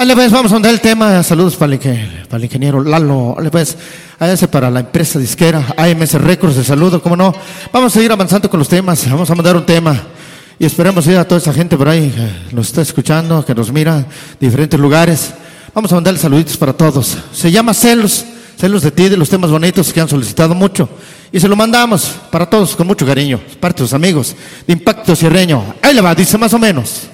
Ahí pues, vamos a mandar el tema. Saludos para el ingeniero Lalo. Ahí pues, a ese para la empresa disquera AMS Records, de saludo, cómo no. Vamos a seguir avanzando con los temas. Vamos a mandar un tema. Y esperemos ir a toda esa gente por ahí que nos está escuchando, que nos mira de diferentes lugares. Vamos a mandarle saluditos para todos. Se llama Celos de ti, de los temas bonitos que han solicitado mucho. Y se lo mandamos para todos con mucho cariño, parte de sus amigos de Impacto Sierreño. Ahí le va, dice más o menos.